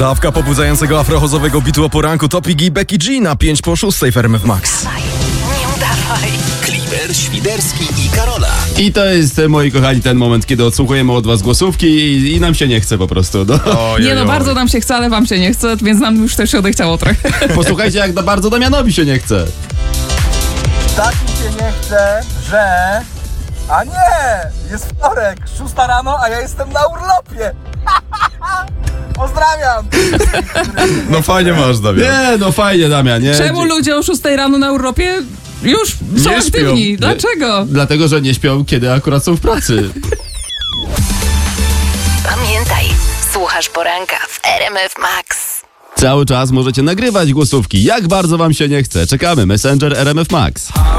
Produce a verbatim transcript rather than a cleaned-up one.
Dawka pobudzającego afrochozowego bitu o poranku to Piggy i Becky G na pięć po szóstej w R M F Max. Nie udawaj. Kliber, Świderski i Karola. I to jest, moi kochani, ten moment, kiedy odsłuchujemy od was głosówki i, i nam się nie chce po prostu. No. Oj, Nie oj, no, oj. bardzo nam się chce, ale wam się nie chce, więc nam już też się odechciało trochę. Posłuchajcie, jak da bardzo Damianowi się nie chce. Tak mi się nie chce, że... A nie! Jest wtorek, szósta rano, a ja jestem na urlopie. Pozdrawiam! No fajnie masz, Damian. Nie, no fajnie, Damian, nie? Czemu ludzie o szóstej rano na Europie już są Nie aktywni? śpią. Dlaczego? Dlatego, że nie śpią, kiedy akurat są w pracy. Pamiętaj, słuchasz poranka w R M F Max. Cały czas możecie nagrywać głosówki, jak bardzo wam się nie chce. Czekamy, Messenger R M F Max.